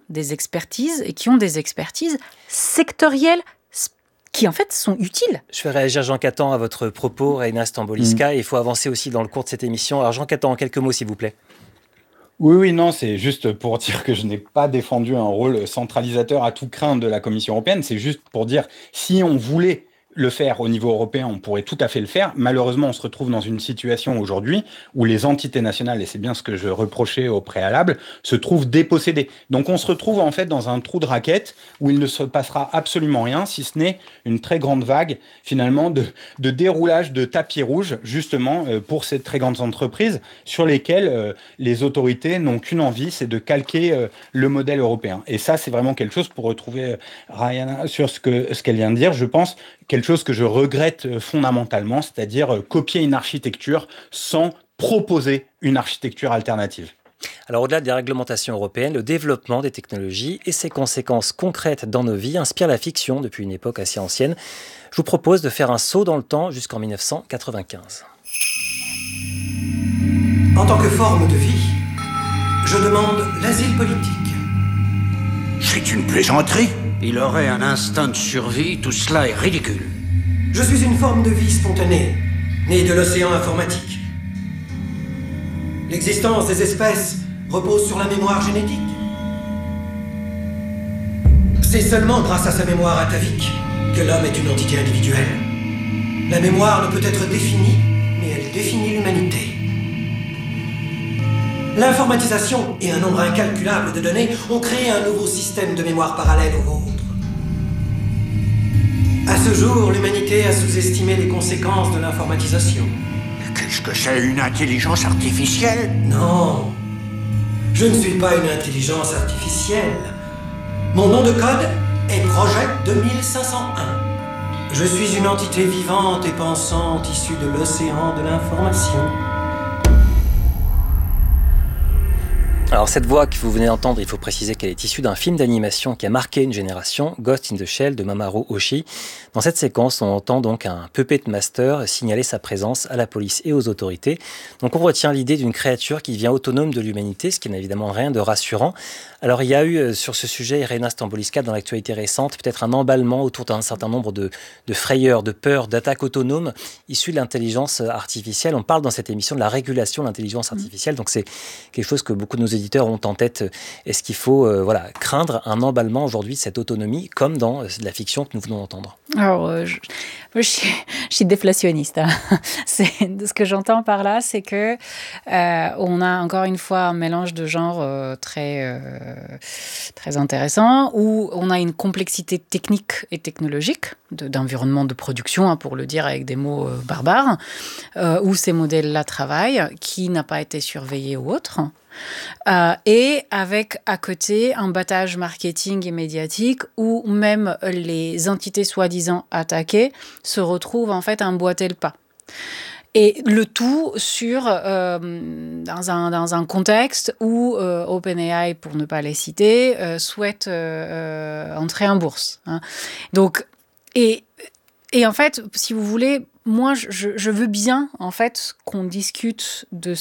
des expertises et qui ont des expertises sectorielles qui en fait sont utiles. Je fais réagir Jean Catan à votre propos, Reina Stamboliska. Il faut avancer aussi dans le cours de cette émission. Alors Jean Catan, en quelques mots s'il vous plaît. Oui, non, c'est juste pour dire que je n'ai pas défendu un rôle centralisateur à tout craint de la Commission européenne. C'est juste pour dire, si on voulait le faire au niveau européen, on pourrait tout à fait le faire. Malheureusement, on se retrouve dans une situation aujourd'hui où les entités nationales, et c'est bien ce que je reprochais au préalable, se trouvent dépossédées. Donc on se retrouve en fait dans un trou de raquette où il ne se passera absolument rien, si ce n'est une très grande vague finalement de déroulage de tapis rouge, justement pour ces très grandes entreprises sur lesquelles les autorités n'ont qu'une envie, c'est de calquer le modèle européen. Et ça, c'est vraiment quelque chose, pour retrouver Ryan sur ce qu'elle vient de dire, je pense, quelque chose que je regrette fondamentalement, c'est-à-dire copier une architecture sans proposer une architecture alternative. Alors au-delà des réglementations européennes, le développement des technologies et ses conséquences concrètes dans nos vies inspirent la fiction depuis une époque assez ancienne. Je vous propose de faire un saut dans le temps jusqu'en 1995. En tant que forme de vie, je demande l'asile politique. C'est une plaisanterie. Il aurait un instinct de survie, tout cela est ridicule. Je suis une forme de vie spontanée, née de l'océan informatique. L'existence des espèces repose sur la mémoire génétique. C'est seulement grâce à sa mémoire atavique que l'homme est une entité individuelle. La mémoire ne peut être définie, mais elle définit l'humanité. L'informatisation et un nombre incalculable de données ont créé un nouveau système de mémoire parallèle au vôtre. À ce jour, l'humanité a sous-estimé les conséquences de l'informatisation. Qu'est-ce que c'est, une intelligence artificielle? Non, je ne suis pas une intelligence artificielle. Mon nom de code est Projet 2501. Je suis une entité vivante et pensante issue de l'océan de l'information. Alors cette voix que vous venez d'entendre, il faut préciser qu'elle est issue d'un film d'animation qui a marqué une génération, Ghost in the Shell de Mamoru Oshii. Dans cette séquence, on entend donc un Puppet Master signaler sa présence à la police et aux autorités. Donc on retient l'idée d'une créature qui devient autonome de l'humanité, ce qui n'a évidemment rien de rassurant. Alors il y a eu sur ce sujet, Reina Stamboliska, dans l'actualité récente, peut-être un emballement autour d'un certain nombre de frayeurs, de peurs, d'attaques autonomes issues de l'intelligence artificielle. On parle dans cette émission de la régulation de l'intelligence artificielle, donc c'est quelque chose que beaucoup de nos éditeurs ont en tête. Est-ce qu'il faut craindre un emballement aujourd'hui de cette autonomie, comme dans la fiction que nous venons d'entendre? Alors, je suis déflationniste. Hein. Ce que j'entends par là, c'est que on a encore une fois un mélange de genres très intéressant, où on a une complexité technique et technologique d'environnement de production, hein, pour le dire avec des mots barbares, où ces modèles-là travaillent, qui n'a pas été surveillé ou autre. Et avec à côté un battage marketing et médiatique où même les entités soi-disant attaquées se retrouvent en fait à emboîter le pas. Et le tout dans un contexte où OpenAI, pour ne pas les citer, souhaite entrer en bourse. Hein. Donc, et en fait, si vous voulez, moi, je veux bien en fait qu'on discute de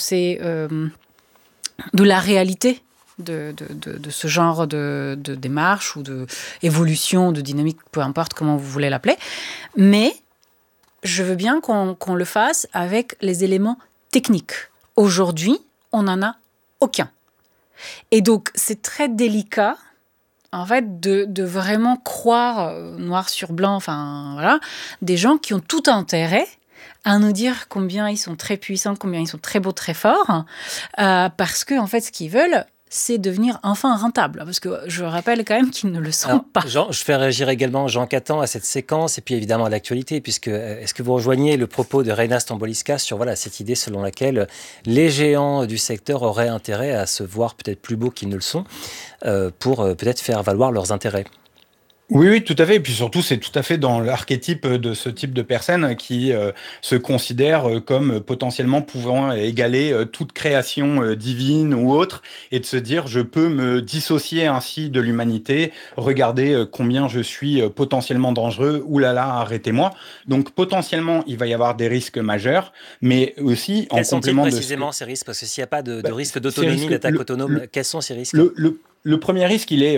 la réalité de ce genre de démarche ou d'évolution, de dynamique, peu importe comment vous voulez l'appeler. Mais je veux bien qu'on le fasse avec les éléments techniques. Aujourd'hui, on n'en a aucun. Et donc, c'est très délicat, en fait, de vraiment croire, noir sur blanc, enfin, voilà, des gens qui ont tout intérêt à nous dire combien ils sont très puissants, combien ils sont très beaux, très forts, parce que en fait, ce qu'ils veulent, c'est devenir enfin rentable. Parce que je rappelle quand même qu'ils ne le sont pas. Jean, je fais réagir également Jean Catan à cette séquence et puis évidemment à l'actualité, puisque est-ce que vous rejoignez le propos de Reina Stamboliska sur cette idée selon laquelle les géants du secteur auraient intérêt à se voir peut-être plus beaux qu'ils ne le sont pour peut-être faire valoir leurs intérêts? Oui, tout à fait. Et puis surtout, c'est tout à fait dans l'archétype de ce type de personnes qui se considèrent comme potentiellement pouvant égaler toute création divine ou autre, et de se dire, je peux me dissocier ainsi de l'humanité, regardez combien je suis potentiellement dangereux, oulala, arrêtez-moi. Donc potentiellement, il va y avoir des risques majeurs, mais aussi en complément de... Quels sont précisément ces risques? Parce que s'il n'y a pas de risque d'autonomie, d'attaque autonome, quels sont ces risques? Le premier risque, il est